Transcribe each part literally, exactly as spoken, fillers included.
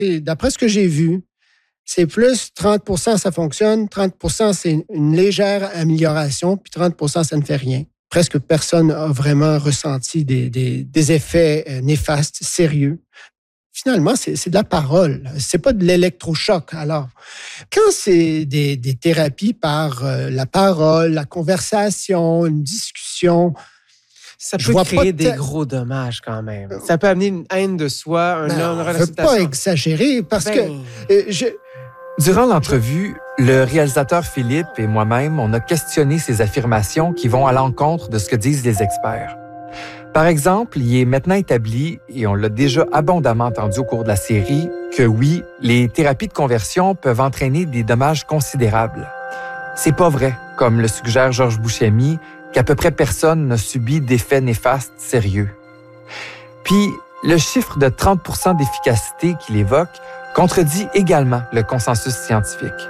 Et d'après ce que j'ai vu, c'est plus trente pour cent ça fonctionne, trente pour cent c'est une légère amélioration, puis trente pour cent ça ne fait rien. Presque personne n'a vraiment ressenti des, des, des effets néfastes, sérieux. Finalement, c'est, c'est de la parole. C'est pas de l'électrochoc. Alors, quand c'est des, des thérapies par euh, la parole, la conversation, une discussion, ça peut créer des gros dommages quand même. Ça peut amener une haine de soi, un ben, homme, on ne veut pas exagérer parce ben... que euh, je... Durant l'entrevue, le réalisateur Philippe et moi-même, on a questionné ces affirmations qui vont à l'encontre de ce que disent les experts. Par exemple, il est maintenant établi, et on l'a déjà abondamment entendu au cours de la série, que oui, les thérapies de conversion peuvent entraîner des dommages considérables. C'est pas vrai, comme le suggère Georges Buscemi, qu'à peu près personne n'a subi d'effets néfastes sérieux. Puis, le chiffre de trente pour cent d'efficacité qu'il évoque contredit également le consensus scientifique.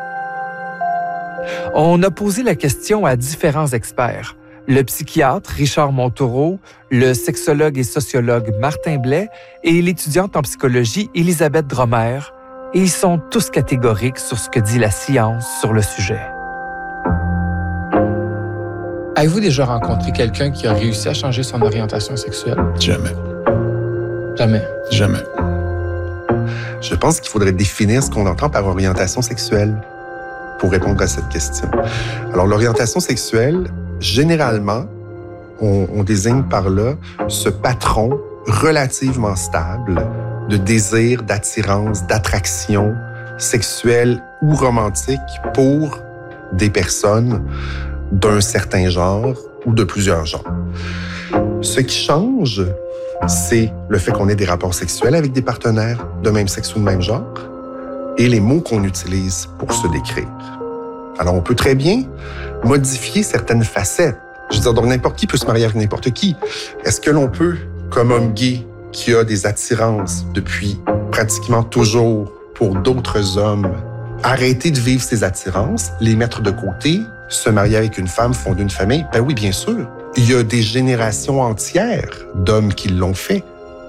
On a posé la question à différents experts. Le psychiatre Richard Montaureau, le sexologue et sociologue Martin Blais et l'étudiante en psychologie Elisabeth Dromer, et ils sont tous catégoriques sur ce que dit la science sur le sujet. Avez-vous déjà rencontré quelqu'un qui a réussi à changer son orientation sexuelle? Jamais. Jamais? Jamais. Je pense qu'il faudrait définir ce qu'on entend par orientation sexuelle pour répondre à cette question. Alors, l'orientation sexuelle, généralement, on, on désigne par là ce patron relativement stable de désir, d'attirance, d'attraction sexuelle ou romantique pour des personnes d'un certain genre ou de plusieurs genres. Ce qui change, c'est le fait qu'on ait des rapports sexuels avec des partenaires de même sexe ou de même genre et les mots qu'on utilise pour se décrire. Alors, on peut très bien modifier certaines facettes. Je veux dire, donc n'importe qui peut se marier avec n'importe qui. Est-ce que l'on peut, comme homme gay qui a des attirances depuis pratiquement toujours pour d'autres hommes, arrêter de vivre ces attirances, les mettre de côté, se marier avec une femme, fonder une famille? Ben oui, bien sûr. Il y a des générations entières d'hommes qui l'ont fait.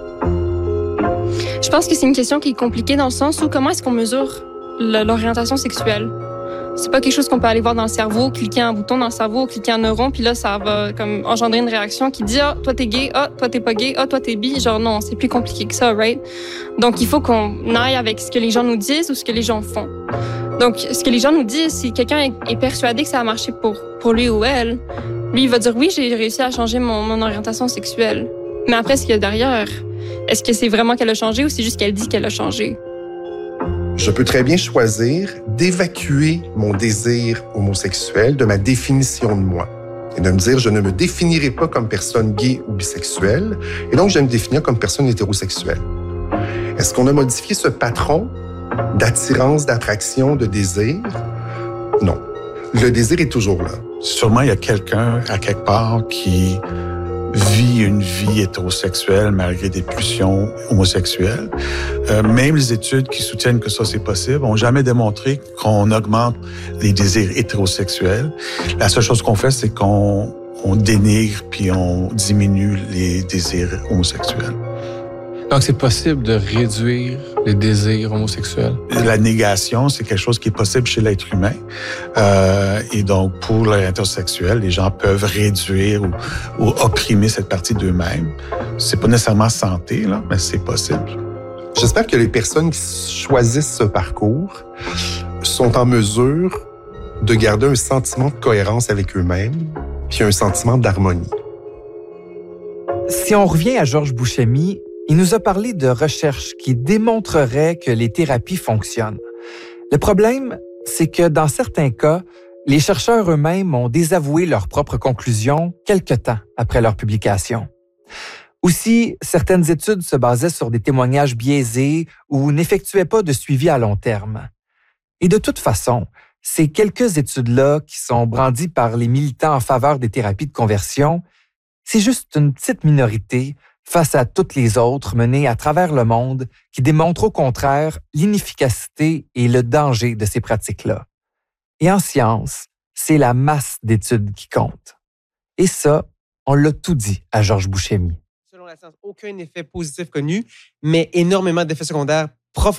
Je pense que c'est une question qui est compliquée dans le sens où comment est-ce qu'on mesure l'orientation sexuelle? C'est pas quelque chose qu'on peut aller voir dans le cerveau, cliquer un bouton dans le cerveau, cliquer un neuron, puis là, ça va comme engendrer une réaction qui dit « Ah, toi, t'es gay. Ah, toi, t'es pas gay. Ah, toi, t'es bi. » Genre, non, c'est plus compliqué que ça, right? Donc, il faut qu'on aille avec ce que les gens nous disent ou ce que les gens font. Donc, ce que les gens nous disent, si quelqu'un est persuadé que ça a marché pour, pour lui ou elle, lui, il va dire « Oui, j'ai réussi à changer mon, mon orientation sexuelle. » Mais après, ce qu'il y a derrière, est-ce que c'est vraiment qu'elle a changé ou c'est juste qu'elle dit qu'elle a changé? Je peux très bien choisir d'évacuer mon désir homosexuel de ma définition de moi et de me dire je ne me définirai pas comme personne gay ou bisexuelle et donc je vais me définir comme personne hétérosexuelle. Est-ce qu'on a modifié ce patron d'attirance, d'attraction, de désir? Non. Le désir est toujours là. Sûrement, il y a quelqu'un à quelque part qui vit une vie hétérosexuelle malgré des pulsions homosexuelles. Euh, même les études qui soutiennent que ça, c'est possible, n'ont jamais démontré qu'on augmente les désirs hétérosexuels. La seule chose qu'on fait, c'est qu'on on dénigre puis on diminue les désirs homosexuels. Donc, c'est possible de réduire les désirs homosexuels? La négation, c'est quelque chose qui est possible chez l'être humain. Euh, et donc, pour l'orientation sexuelle, les gens peuvent réduire ou, ou opprimer cette partie d'eux-mêmes. C'est pas nécessairement santé, là, mais c'est possible. J'espère que les personnes qui choisissent ce parcours sont en mesure de garder un sentiment de cohérence avec eux-mêmes puis un sentiment d'harmonie. Si on revient à Georges Buscemi, il nous a parlé de recherches qui démontreraient que les thérapies fonctionnent. Le problème, c'est que dans certains cas, les chercheurs eux-mêmes ont désavoué leurs propres conclusions quelque temps après leur publication. Aussi, certaines études se basaient sur des témoignages biaisés ou n'effectuaient pas de suivi à long terme. Et de toute façon, ces quelques études-là qui sont brandies par les militants en faveur des thérapies de conversion, c'est juste une petite minorité face à toutes les autres menées à travers le monde qui démontrent au contraire l'inefficacité et le danger de ces pratiques-là. Et en science, c'est la masse d'études qui compte. Et ça, on l'a tout dit à Georges Buscemi. Selon la science, aucun effet positif connu, mais énormément d'effets secondaires